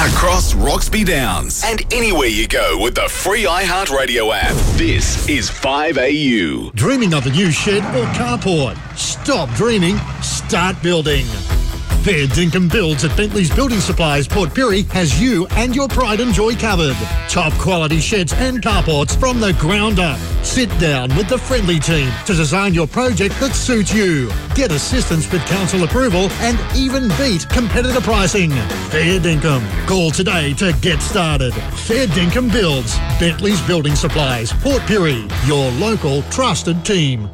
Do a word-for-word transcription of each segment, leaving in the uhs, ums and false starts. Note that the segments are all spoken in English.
across Roxby Downs and anywhere you go with the free iHeartRadio app. This is five A U. Dreaming of a new shed or carport? Stop dreaming, start building. Fair Dinkum Builds at Bentley's Building Supplies, Port Pirie has you and your pride and joy covered. Top quality sheds and carports from the ground up. Sit down with the friendly team to design your project that suits you. Get assistance with council approval and even beat competitor pricing. Fair Dinkum. Call today to get started. Fair Dinkum Builds, Bentley's Building Supplies, Port Pirie, your local trusted team.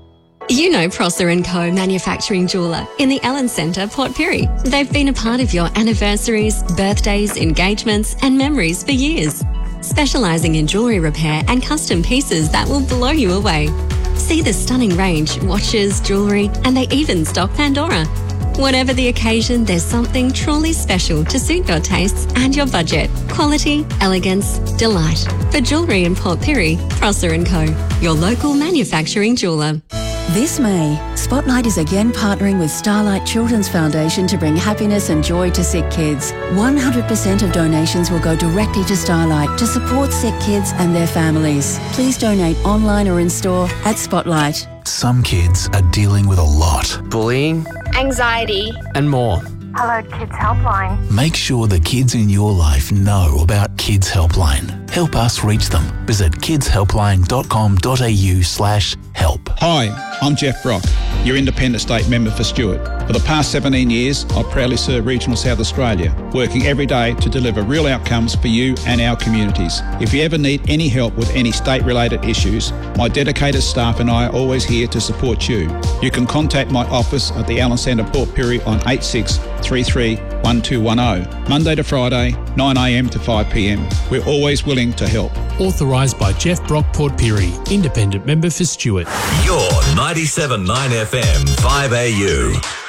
You know Prosser and Co Manufacturing Jeweller in the Allen Centre, Port Pirie. They've been a part of your anniversaries, birthdays, engagements and memories for years. Specialising in jewellery repair and custom pieces that will blow you away. See the stunning range, watches, jewellery, and they even stock Pandora. Whatever the occasion, there's something truly special to suit your tastes and your budget. Quality, elegance, delight. For jewellery in Port Pirie, Prosser and Co, your local manufacturing jeweller. This May, Spotlight is again partnering with Starlight Children's Foundation to bring happiness and joy to sick kids. one hundred percent of donations will go directly to Starlight to support sick kids and their families. Please donate online or in store at Spotlight. Some kids are dealing with a lot. Bullying, anxiety, and more. Hello Kids Helpline. Make sure the kids in your life know about Kids Helpline. Help us reach them. Visit kidshelpline.com.au slash help. Hi, I'm Jeff Brock, your Independent State Member for Stewart. For the past seventeen years, I've proudly served Regional South Australia, working every day to deliver real outcomes for you and our communities. If you ever need any help with any state-related issues, my dedicated staff and I are always here to support you. You can contact my office at the Allen Centre, Port Pirie on eight six three three one two one zero, Monday to Friday, nine a m to five p m. We're always willing to help. Authorised by Jeff Brock, Port Pirie, Independent Member for Stewart. Your ninety-seven point nine F M, five A U.